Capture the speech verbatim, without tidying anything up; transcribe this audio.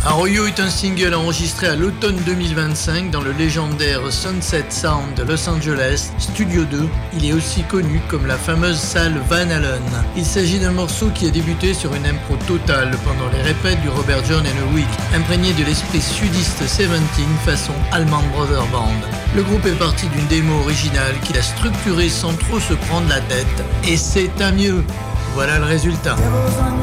Arroyo est un single enregistré à l'automne deux mille vingt-cinq dans le légendaire Sunset Sound de Los Angeles, Studio deux. Il est aussi connu comme la fameuse salle Van Allen. Il s'agit d'un morceau qui a débuté sur une impro totale pendant les répètes du Robert John and a Week, imprégné de l'esprit sudiste Seventeen façon Allman Brothers Band. Le groupe est parti d'une démo originale qu'il a structurée sans trop se prendre la tête, et c'est à mieux. Voilà le résultat.